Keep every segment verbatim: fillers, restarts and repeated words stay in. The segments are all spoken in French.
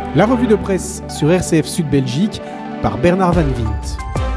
La revue de presse sur R C F Sud Belgique par Bernard Van Wint.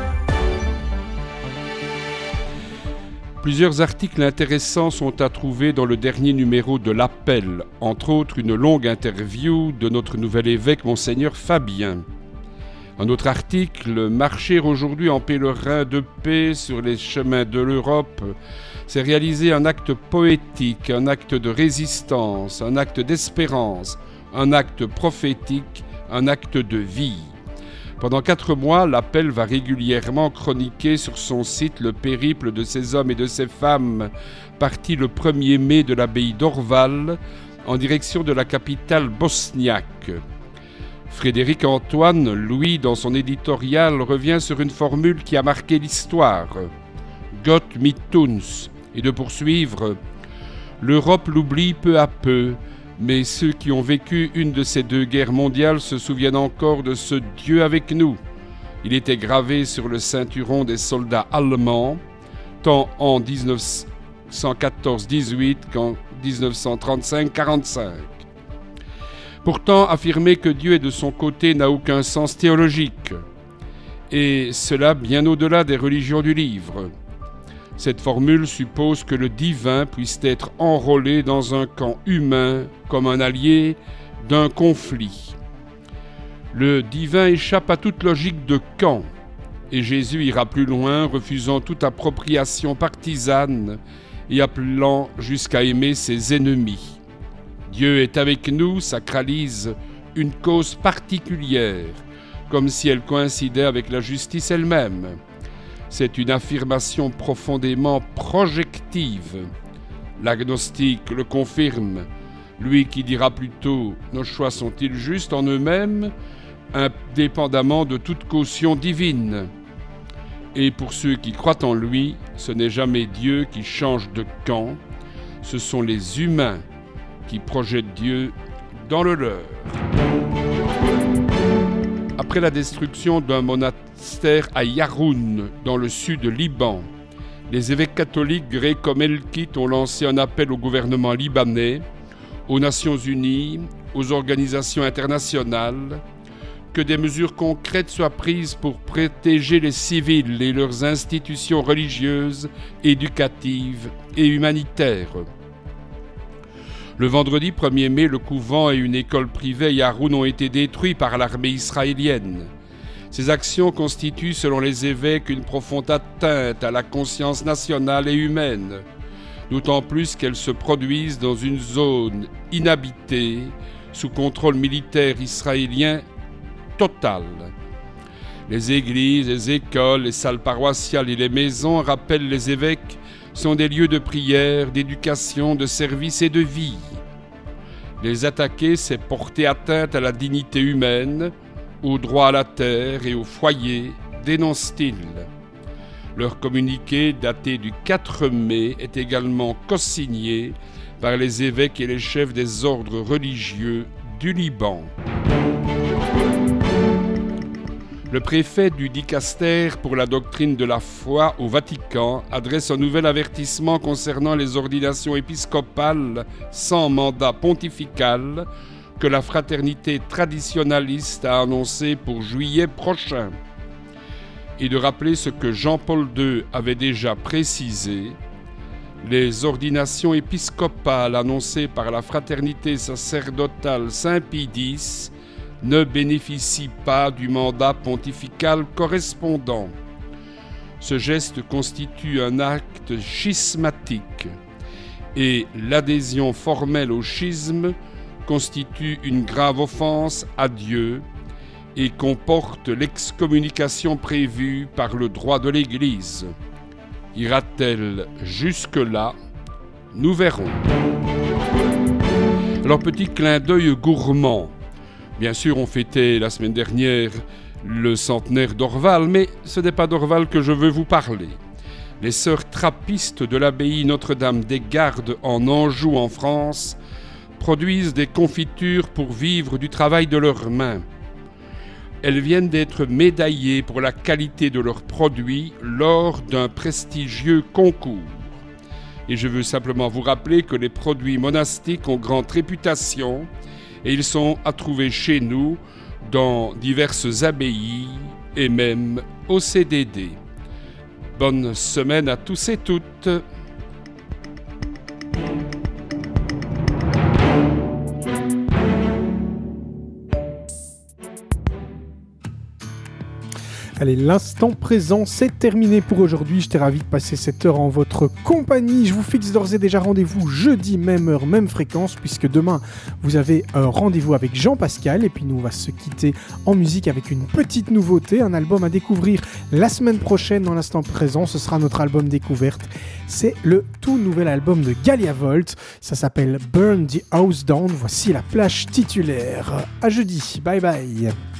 Plusieurs articles intéressants sont à trouver dans le dernier numéro de l'Appel, entre autres une longue interview de notre nouvel évêque, Monseigneur Fabien. Un autre article, marcher aujourd'hui en pèlerin de paix sur les chemins de l'Europe, c'est réaliser un acte poétique, un acte de résistance, un acte d'espérance, un acte prophétique, un acte de vie. Pendant quatre mois, l'Appel va régulièrement chroniquer sur son site le périple de ces hommes et de ces femmes partis le premier mai de l'abbaye d'Orval en direction de la capitale bosniaque. Frédéric Antoine, lui, dans son éditorial, revient sur une formule qui a marqué l'histoire. Gott mit uns, et de poursuivre « L'Europe l'oublie peu à peu, mais ceux qui ont vécu une de ces deux guerres mondiales se souviennent encore de ce Dieu avec nous. Il était gravé sur le ceinturon des soldats allemands, tant en dix-neuf cent quatorze dix-huit qu'en dix-neuf cent trente-cinq quarante-cinq. Pourtant, affirmer que Dieu est de son côté n'a aucun sens théologique, et cela bien au-delà des religions du livre. Cette formule suppose que le divin puisse être enrôlé dans un camp humain comme un allié d'un conflit. Le divin échappe à toute logique de camp, et Jésus ira plus loin, refusant toute appropriation partisane et appelant jusqu'à aimer ses ennemis. Dieu est avec nous sacralise une cause particulière, comme si elle coïncidait avec la justice elle-même. C'est une affirmation profondément projective. L'agnostique le confirme, lui qui dira plutôt « Nos choix sont-ils justes en eux-mêmes, indépendamment de toute caution divine ?» Et pour ceux qui croient en lui, ce n'est jamais Dieu qui change de camp, ce sont les humains qui projettent Dieu dans le leur. Après la destruction d'un monastère à Yaroun, dans le sud Liban, les évêques catholiques grecs comme Elkit ont lancé un appel au gouvernement libanais, aux Nations Unies, aux organisations internationales, que des mesures concrètes soient prises pour protéger les civils et leurs institutions religieuses, éducatives et humanitaires. Le vendredi premier mai, le couvent et une école privée à Yaroun ont été détruits par l'armée israélienne. Ces actions constituent, selon les évêques, une profonde atteinte à la conscience nationale et humaine, d'autant plus qu'elles se produisent dans une zone inhabitée, sous contrôle militaire israélien total. Les églises, les écoles, les salles paroissiales et les maisons, rappellent les évêques, sont des lieux de prière, d'éducation, de service et de vie. Les attaquer, c'est porter atteinte à la dignité humaine, au droit à la terre et au foyer, dénoncent-ils. Leur communiqué, daté du quatre mai, est également co-signé par les évêques et les chefs des ordres religieux du Liban. Le préfet du dicaster pour la doctrine de la foi au Vatican adresse un nouvel avertissement concernant les ordinations épiscopales sans mandat pontifical que la fraternité traditionnaliste a annoncé pour juillet prochain. Et de rappeler ce que Jean-Paul deux avait déjà précisé, les ordinations épiscopales annoncées par la fraternité sacerdotale Saint-Pie X ne bénéficie pas du mandat pontifical correspondant. Ce geste constitue un acte schismatique et l'adhésion formelle au schisme constitue une grave offense à Dieu et comporte l'excommunication prévue par le droit de l'Église. Ira-t-elle jusque-là? Nous verrons. Alors, petit clin d'œil gourmand. Bien sûr, on fêtait la semaine dernière le centenaire d'Orval, mais ce n'est pas d'Orval que je veux vous parler. Les sœurs trappistes de l'abbaye Notre-Dame des Gardes en Anjou, en France, produisent des confitures pour vivre du travail de leurs mains. Elles viennent d'être médaillées pour la qualité de leurs produits lors d'un prestigieux concours. Et je veux simplement vous rappeler que les produits monastiques ont grande réputation et ils sont à trouver chez nous dans diverses abbayes et même au C D D. Bonne semaine à tous et toutes. Allez, l'instant présent, c'est terminé pour aujourd'hui. J'étais ravi de passer cette heure en votre compagnie. Je vous fixe d'ores et déjà rendez-vous jeudi, même heure, même fréquence, puisque demain, vous avez un rendez-vous avec Jean-Pascal. Et puis nous, on va se quitter en musique avec une petite nouveauté, un album à découvrir la semaine prochaine dans l'instant présent. Ce sera notre album découverte. C'est le tout nouvel album de Galia Volt. Ça s'appelle Burn the House Down. Voici la plage titulaire. À jeudi. Bye bye.